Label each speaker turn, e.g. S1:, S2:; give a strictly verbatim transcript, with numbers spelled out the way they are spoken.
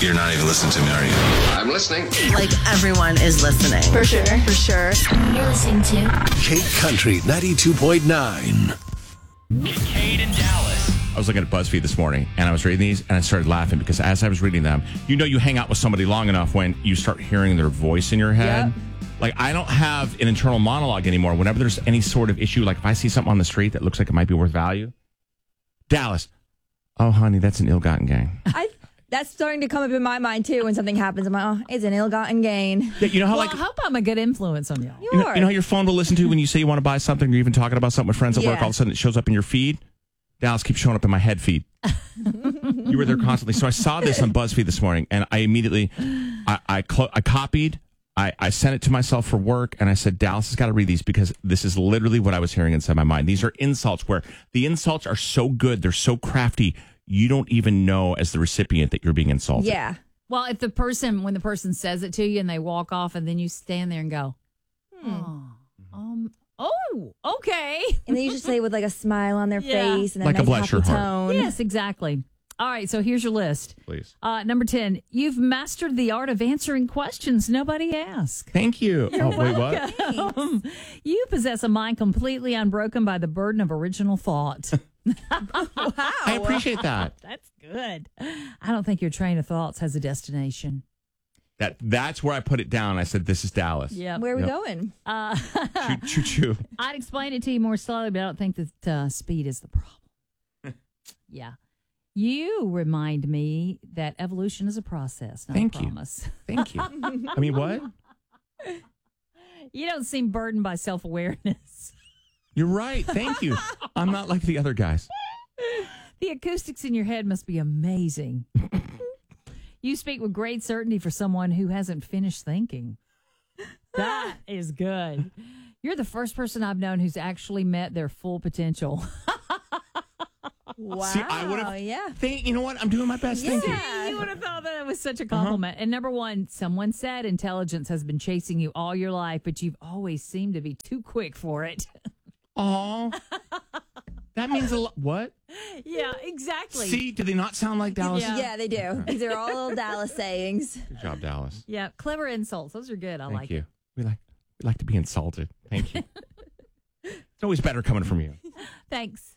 S1: You're not even listening to me, are you?
S2: I'm listening.
S3: Like everyone is listening.
S4: For sure. For sure.
S5: You're listening to
S6: Kate Country ninety-two point nine.
S7: Kate in Dallas. I was looking at BuzzFeed this morning, and I was reading these, and I started laughing because as I was reading them, you know you hang out with somebody long enough when you start hearing their voice in your head. Yep. Like, I don't have an internal monologue anymore. Whenever there's any sort of issue, like if I see something on the street that looks like it might be worth value, Dallas, oh, honey, that's an ill-gotten gain.
S4: I That's starting to come up in my mind, too, when something happens. I'm like, oh, it's an ill-gotten gain.
S7: Yeah, you know how,
S8: well,
S7: like,
S8: I hope I'm a good influence on y'all.
S7: You know, you know how your phone will listen to when you say you want to buy something, or you're even talking about something with friends at
S4: yeah.
S7: work, all of a sudden it shows up in your feed? Dallas keeps showing up in my head feed. You were there constantly. So I saw this on BuzzFeed this morning, and I immediately, I I, clo- I copied, I, I sent it to myself for work, and I said, Dallas has got to read these because this is literally what I was hearing inside my mind. These are insults where the insults are so good, they're so crafty, you don't even know as the recipient that you're being insulted.
S4: Yeah.
S8: Well, if the person, when the person says it to you and they walk off and then you stand there and go,
S4: Hmm.
S8: oh, um, oh, okay.
S4: And then you just say it with like a smile on their
S8: Yeah.
S4: face and
S7: Like a
S4: nice
S7: bless your
S4: happy
S7: heart.
S4: tone.
S8: Yes, exactly. All right, so here's your list.
S7: Please.
S8: Uh, number ten, you've mastered the art of answering questions nobody asks.
S7: Thank you.
S8: You're
S7: oh, wait, what?
S8: welcome. You possess a mind completely unbroken by the burden of original thought.
S4: Wow.
S7: I appreciate that.
S8: That's good. I don't think your train of thoughts has a destination.
S7: That That's where I put it down. I said, this is Dallas.
S8: Yeah.
S4: Where are we
S7: Yep.
S4: going?
S8: Uh,
S7: Choo, choo, choo.
S8: I'd explain it to you more slowly, but I don't think that uh, speed is the problem. Yeah. You remind me that evolution is a process, not
S7: Thank
S8: a
S7: you.
S8: promise.
S7: Thank you. I mean, what?
S8: You don't seem burdened by self-awareness.
S7: You're right. Thank you. I'm not like the other guys.
S8: The acoustics in your head must be amazing. You speak with great certainty for someone who hasn't finished thinking. That is good. You're the first person I've known who's actually met their full potential.
S4: Wow.
S7: See, I would have.
S4: Yeah.
S7: Thank, you know what? I'm doing my best. Thank you.
S4: Yeah.
S8: You would have thought that it was such a compliment. Uh-huh. And number one, someone said intelligence has been chasing you all your life, but you've always seemed to be too quick for it.
S7: Oh, that means a lot. What?
S8: Yeah, exactly.
S7: See, do they not sound like Dallas?
S8: Yeah.
S4: Yeah, they do. These are all little Dallas sayings.
S7: Good job, Dallas.
S8: Yeah, clever insults. Those are good. I
S7: Thank
S8: like
S7: you.
S8: it.
S7: We like we like to be insulted. Thank you. It's always better coming from you.
S8: Thanks.